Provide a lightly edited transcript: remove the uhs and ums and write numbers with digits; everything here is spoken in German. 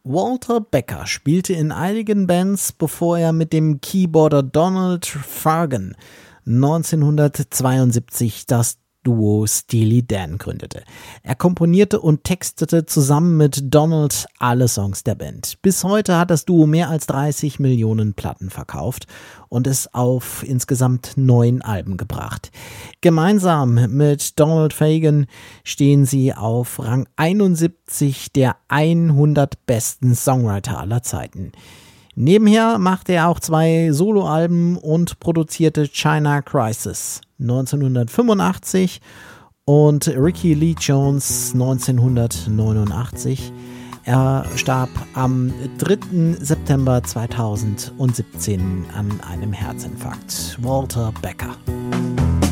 Walter Becker spielte in einigen Bands, bevor er mit dem Keyboarder Donald Fagen 1972 das Duo Steely Dan gründete. Er komponierte und textete zusammen mit Donald alle Songs der Band. Bis heute hat das Duo mehr als 30 Millionen Platten verkauft und es auf insgesamt 9 Alben gebracht. Gemeinsam mit Donald Fagen stehen sie auf Rang 71 der 100 besten Songwriter aller Zeiten. Nebenher machte er auch 2 Soloalben und produzierte China Crisis 1985 und Ricky Lee Jones 1989. Er starb am 3. September 2017 an einem Herzinfarkt. Walter Becker.